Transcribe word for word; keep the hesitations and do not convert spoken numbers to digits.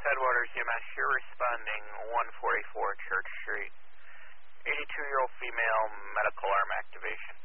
Headwaters E M S, you're responding one forty-four Church Street. eighty-two-year-old female, medical arm activation.